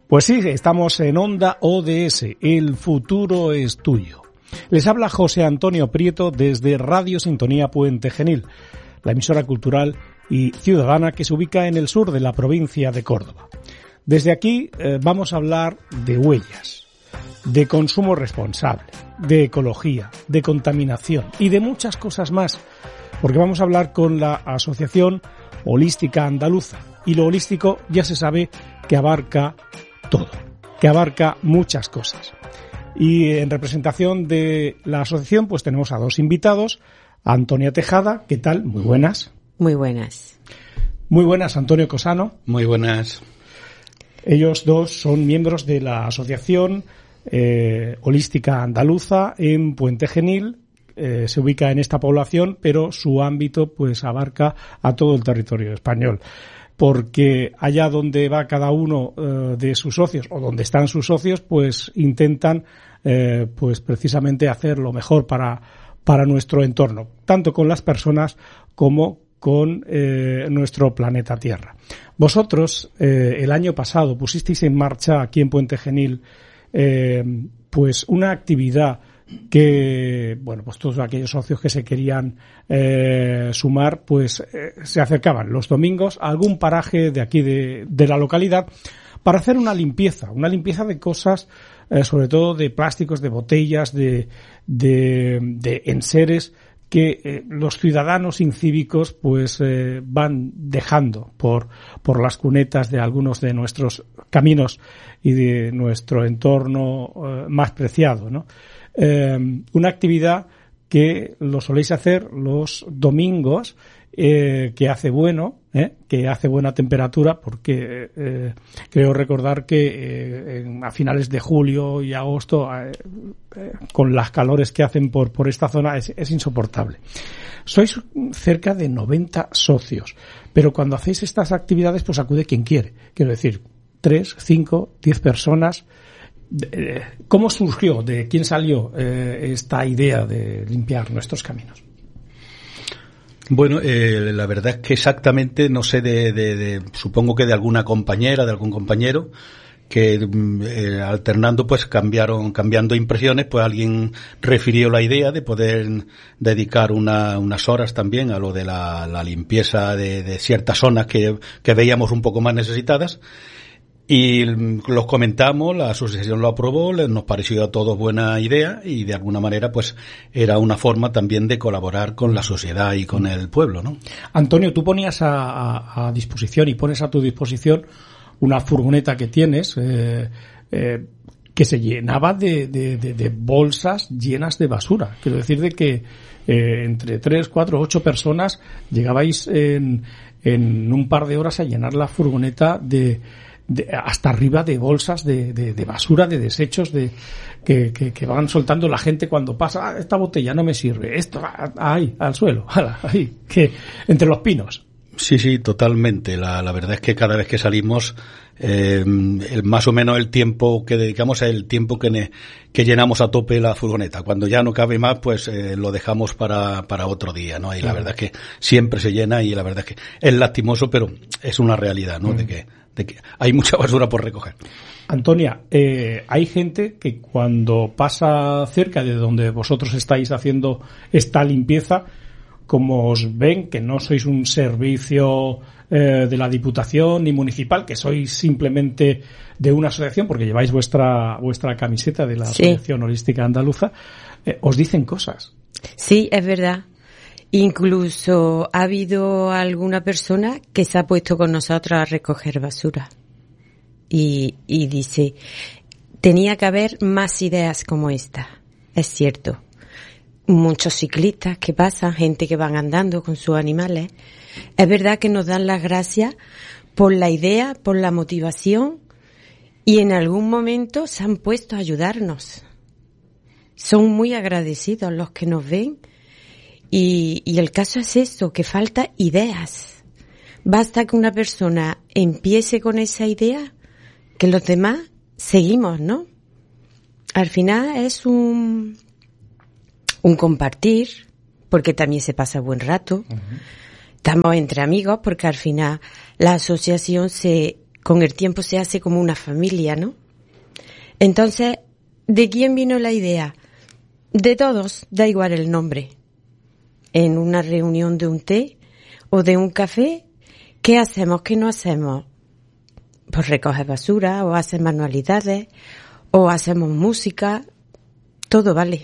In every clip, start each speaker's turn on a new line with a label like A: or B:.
A: Pues sí, estamos en Onda ODS, el futuro es tuyo. Les habla José Antonio Prieto desde Radio Sintonía Puente Genil, la emisora cultural y ciudadana que se ubica en el sur de la provincia de Córdoba. Desde aquí vamos a hablar de huellas, de consumo responsable, de ecología, de contaminación y de muchas cosas más, porque vamos a hablar con la Asociación Holística Andaluza. Y lo holístico ya se sabe que abarca todo, que abarca muchas cosas. Y en representación de la asociación pues tenemos a dos invitados, a Antonia Tejada, ¿qué tal? Muy buenas.
B: Muy buenas.
A: Muy buenas, Antonio Cosano.
C: Muy buenas.
A: Ellos dos son miembros de la Asociación Holística Andaluza en Puente Genil. Se ubica en esta población, pero su ámbito pues abarca a todo el territorio español. Porque allá donde va cada uno de sus socios o donde están sus socios, pues intentan pues precisamente hacer lo mejor para nuestro entorno, tanto con las personas como con nuestro planeta Tierra. Vosotros el año pasado pusisteis en marcha aquí en Puente Genil pues una actividad que, bueno, pues todos aquellos socios que se querían sumar, pues se acercaban los domingos a algún paraje de aquí de la localidad para hacer una limpieza de cosas, sobre todo de plásticos, de botellas, de enseres que los ciudadanos incívicos pues van dejando por las cunetas de algunos de nuestros caminos y de nuestro entorno más preciado, ¿no? Una actividad que lo soléis hacer los domingos, que hace bueno, que hace buena temperatura, porque creo recordar que a finales de julio y agosto, con las calores que hacen por esta zona, es insoportable. Sois cerca de 90 socios, pero cuando hacéis estas actividades, pues acude quien quiere. Quiero decir, 3, 5, 10 personas. ¿Cómo surgió? ¿De quién salió esta idea de limpiar nuestros caminos?
C: Bueno, la verdad es que exactamente no sé supongo que de alguna compañera, de algún compañero, que alternando pues cambiando impresiones, pues alguien refirió la idea de poder dedicar unas horas también a lo de la limpieza de ciertas zonas que veíamos un poco más necesitadas. Y los comentamos, la asociación lo aprobó, nos pareció a todos buena idea y de alguna manera pues era una forma también de colaborar con la sociedad y con el pueblo, ¿no?
A: Antonio, tú ponías a disposición y pones a tu disposición una furgoneta que tienes que se llenaba de bolsas llenas de basura. Quiero decir de que entre 3, 4, 8 personas llegabais en un par de horas a llenar la furgoneta hasta arriba de bolsas de basura, de desechos que van soltando la gente cuando pasa. Esta botella no me sirve, esto ahí al suelo, ahí, que entre los pinos.
C: Sí, totalmente. La verdad es que cada vez que salimos, más o menos el tiempo que dedicamos es el tiempo que llenamos a tope la furgoneta. Cuando ya no cabe más, pues lo dejamos para otro día, ¿no? Y la verdad es que siempre se llena y la verdad es que es lastimoso, pero es una realidad, ¿no? De que hay mucha basura por recoger.
A: Antonia, hay gente que cuando pasa cerca de donde vosotros estáis haciendo esta limpieza, como os ven que no sois un servicio de la Diputación ni municipal, que sois simplemente de una asociación, porque lleváis vuestra camiseta de la Asociación Holística Andaluza, os dicen cosas.
B: Sí, es verdad. Incluso ha habido alguna persona que se ha puesto con nosotros a recoger basura y dice, tenía que haber más ideas como esta. Es cierto. Muchos ciclistas que pasan, gente que van andando con sus animales. Es verdad que nos dan las gracias por la idea, por la motivación y en algún momento se han puesto a ayudarnos. Son muy agradecidos los que nos ven. Y el caso es esto, que falta ideas. Basta que una persona empiece con esa idea, que los demás seguimos, ¿no? Al final es un compartir, porque también se pasa buen rato. Uh-huh. Estamos entre amigos, porque al final la asociación se con el tiempo se hace como una familia, ¿no? Entonces, ¿de quién vino la idea? De todos, da igual el nombre. En una reunión de un té o de un café, ¿qué hacemos? ¿Qué no hacemos? Pues recoger basura, o hacer manualidades, o hacemos música, todo vale.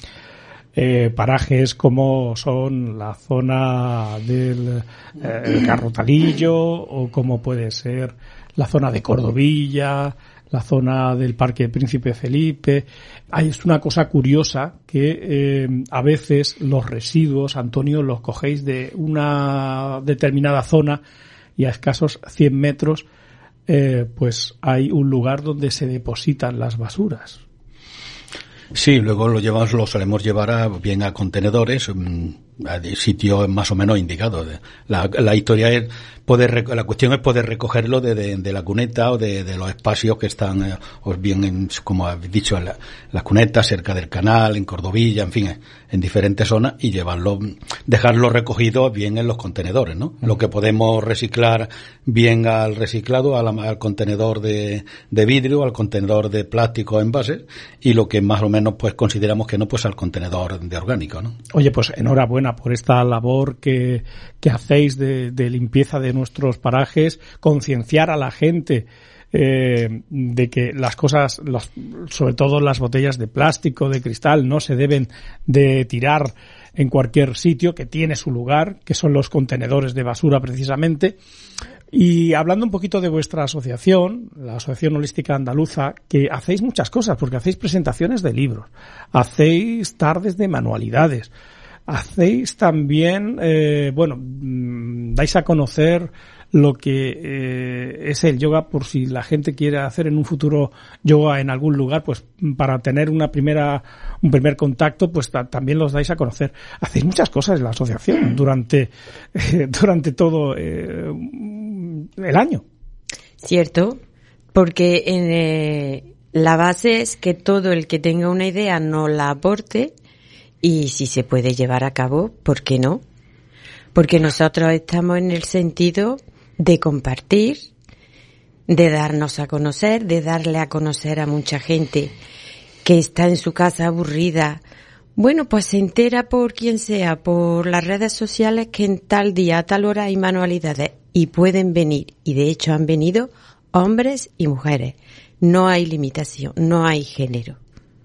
A: Parajes como son la zona del Carrotalillo, o como puede ser la zona de Cordovilla, la zona del Parque Príncipe Felipe. Es una cosa curiosa que a veces los residuos, Antonio, los cogéis de una determinada zona y a escasos 100 metros pues hay un lugar donde se depositan las basuras.
C: Sí, luego lo solemos llevar bien a contenedores, a sitios más o menos indicados. La historia es la cuestión es poder recogerlo de la cuneta o de los espacios que están, o bien como habéis dicho, en las cunetas, cerca del canal, en Cordovilla, en fin, en diferentes zonas, y dejarlo recogido bien en los contenedores, ¿no? Lo que podemos reciclar bien al reciclado, al contenedor de vidrio, al contenedor de plástico envases, y lo que más o menos pues consideramos que no, pues al contenedor de orgánico, ¿no?
A: Oye, pues enhorabuena por esta labor que hacéis de limpieza de nuestros parajes, concienciar a la gente de que las cosas, sobre todo las botellas de plástico, de cristal, no se deben de tirar en cualquier sitio, que tiene su lugar, que son los contenedores de basura precisamente. Y hablando un poquito de vuestra asociación, la Asociación Holística Andaluza, que hacéis muchas cosas, porque hacéis presentaciones de libros, hacéis tardes de manualidades, hacéis también, dais a conocer lo que es el yoga, por si la gente quiere hacer en un futuro yoga en algún lugar, pues para tener un primer contacto, pues también los dais a conocer. Hacéis muchas cosas en la asociación durante todo el año.
B: Cierto, porque la base es que todo el que tenga una idea nos la aporte, y si se puede llevar a cabo, ¿por qué no? Porque nosotros estamos en el sentido de compartir, de darnos a conocer, de darle a conocer a mucha gente que está en su casa aburrida. Bueno, pues se entera por quien sea, por las redes sociales, que en tal día, a tal hora hay manualidades, y pueden venir, y de hecho han venido hombres y mujeres. No hay limitación, no hay género.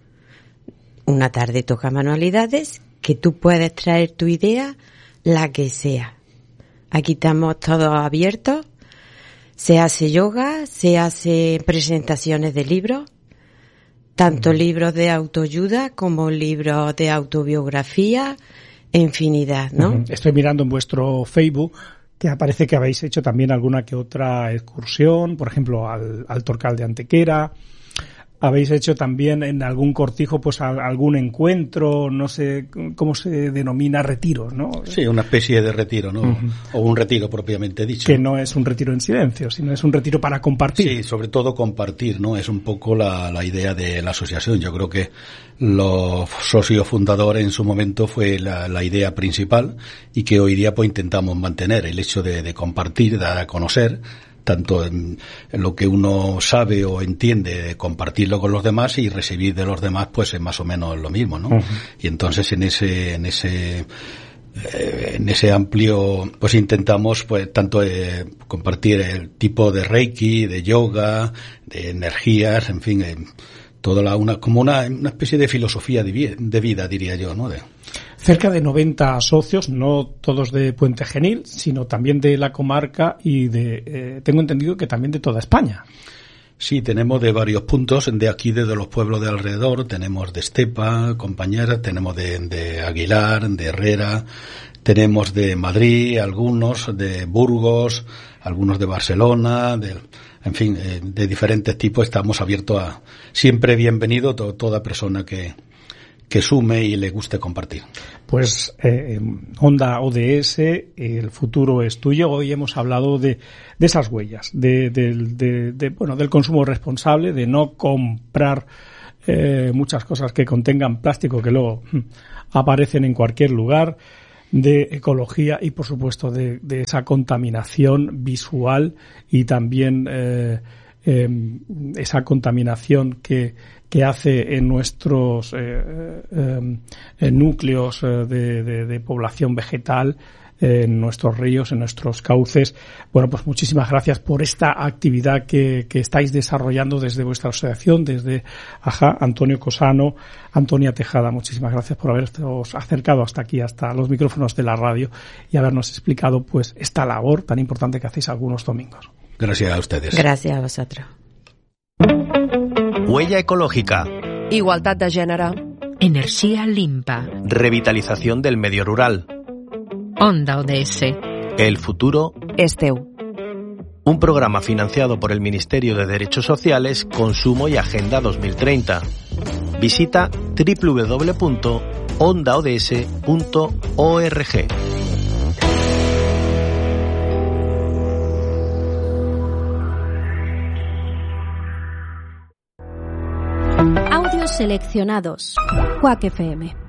B: Una tarde toca manualidades, que tú puedes traer tu idea, la que sea. Aquí estamos todos abiertos. Se hace yoga, se hace presentaciones de libros, tanto libros de autoayuda como libros de autobiografía, infinidad, ¿no?
A: Estoy mirando en vuestro Facebook que aparece que habéis hecho también alguna que otra excursión, por ejemplo, al Torcal de Antequera. Habéis hecho también en algún cortijo pues algún encuentro, no sé cómo se denomina, retiros, ¿no?
C: Sí, una especie de retiro, ¿no? Uh-huh. O un retiro propiamente dicho.
A: Que no es un retiro en silencio, sino es un retiro para compartir.
C: Sí, sobre todo compartir, ¿no? Es un poco la idea de la asociación. Yo creo que los socios fundadores en su momento fue la idea principal, y que hoy día pues intentamos mantener el hecho de compartir, dar a conocer, tanto en lo que uno sabe o entiende, compartirlo con los demás, y recibir de los demás pues es más o menos lo mismo, ¿no? Uh-huh. Y entonces en ese amplio pues intentamos pues tanto compartir el tipo de reiki, de yoga, de energías, en fin, toda una especie de filosofía de vida, diría yo, ¿no?
A: Cerca de 90 socios, no todos de Puente Genil, sino también de la comarca y tengo entendido que también de toda España.
C: Sí, tenemos de varios puntos, de aquí, desde los pueblos de alrededor, tenemos de Estepa, compañeras, tenemos de Aguilar, de Herrera, tenemos de Madrid, algunos de Burgos, algunos de Barcelona, en fin, de diferentes tipos. Estamos abiertos a siempre bienvenido toda persona que sume y le guste compartir.
A: Pues Onda ODS, el futuro es tuyo. Hoy hemos hablado de esas huellas, del consumo responsable, de no comprar muchas cosas que contengan plástico que luego aparecen en cualquier lugar, de ecología y, por supuesto, de esa contaminación visual y también esa contaminación que hace en nuestros núcleos de población vegetal, en nuestros ríos, en nuestros cauces. Bueno, pues muchísimas gracias por esta actividad que estáis desarrollando desde vuestra asociación, desde AJA. Antonio Cosano, Antonia Tejada, muchísimas gracias por haberos acercado hasta aquí, hasta los micrófonos de la radio, y habernos explicado pues esta labor tan importante que hacéis algunos domingos.
C: Gracias a ustedes.
B: Gracias a vosotros.
D: Huella ecológica.
E: Igualtat de gènere.
F: Energía limpa.
D: Revitalización del medio rural.
F: Onda ODS.
D: El futuro
E: És teu.
D: Un programa financiado por el Ministerio de Derechos Sociales, Consumo y Agenda 2030. Visita www.ondaods.org.
G: Audios seleccionados. Quack FM.